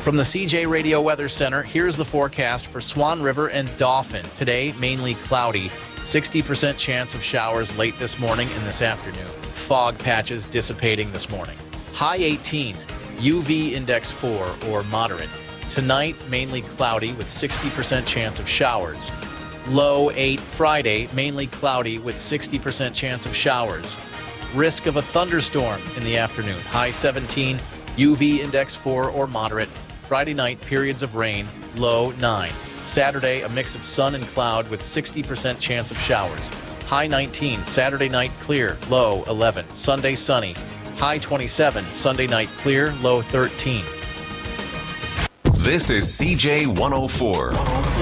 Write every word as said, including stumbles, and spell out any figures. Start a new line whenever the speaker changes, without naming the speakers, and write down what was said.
From the C J Radio Weather Center, here's the forecast for Swan River and Dauphin. Today, mainly cloudy. sixty percent chance of showers late this morning and this afternoon. Fog patches dissipating this morning. High eighteen, U V index four or moderate. Tonight, mainly cloudy with sixty percent chance of showers. Low eight Friday, mainly cloudy with sixty percent chance of showers. Risk of a thunderstorm in the afternoon. High seventeen, U V index four or moderate. Friday night, periods of rain, low nine. Saturday, a mix of sun and cloud with sixty percent chance of showers. High nineteen, Saturday night clear, low eleven. Sunday sunny, high twenty-seven. Sunday night clear, low thirteen.
This is C J one oh four.